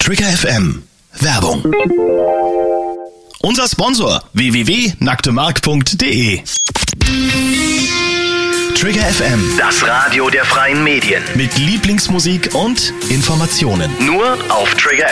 Trigger FM. Werbung. Unser Sponsor www.nacktemark.de. Trigger FM. Das Radio der freien Medien. Mit Lieblingsmusik und Informationen. Nur auf Trigger